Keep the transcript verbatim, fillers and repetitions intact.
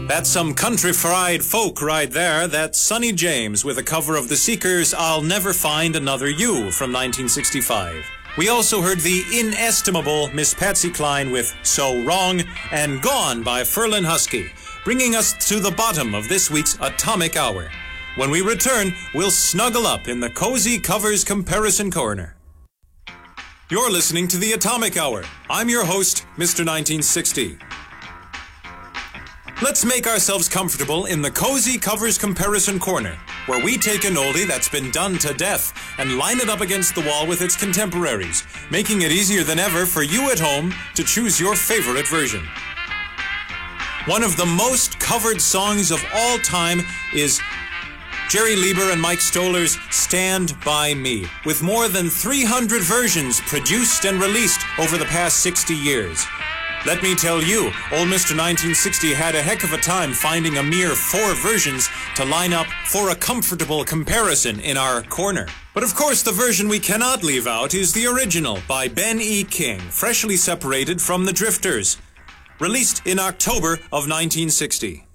That's some country-fried folk right there. That's Sonny James with a cover of The Seekers' I'll Never Find Another You from nineteen sixty-five. We also heard the inestimable Miss Patsy Cline with So Wrong and Gone by Ferlin Husky, bringing us to the bottom of this week's Atomic Hour. When we return, we'll snuggle up in the Cozy Covers Comparison Corner. You're listening to the Atomic Hour. I'm your host, Mister nineteen sixty. Let's make ourselves comfortable in the Cozy Covers Comparison Corner, where we take an oldie that's been done to death and line it up against the wall with its contemporaries, making it easier than ever for you at home to choose your favorite version. One of the most covered songs of all time is Jerry Lieber and Mike Stoller's Stand By Me, with more than three hundred versions produced and released over the past sixty years. Let me tell you, old Mister nineteen sixty had a heck of a time finding a mere four versions to line up for a comfortable comparison in our corner. But of course, the version we cannot leave out is the original by Ben E. King, freshly separated from the Drifters, released in October of nineteen sixty.